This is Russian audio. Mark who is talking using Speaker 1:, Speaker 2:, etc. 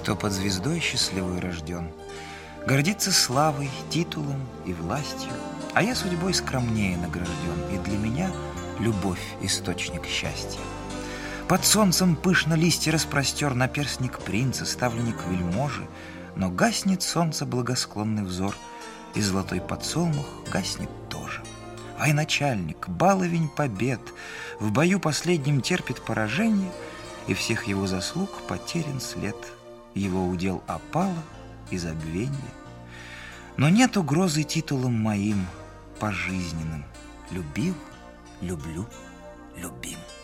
Speaker 1: кто под звездой счастливой рожден, гордится славой, титулом и властью, а я судьбой скромнее награжден, и для меня любовь — источник счастья. Под солнцем пышно листья распростер наперстник принца, ставленник вельможи, но гаснет солнце благосклонный взор, и золотой подсолнух гаснет тоже. Военачальник, баловень побед, в бою последнем терпит поражение, и всех его заслуг потерян след, его удел опала и забвенье. Но нет угрозы титулом моим пожизненным. Любил, люблю, любим.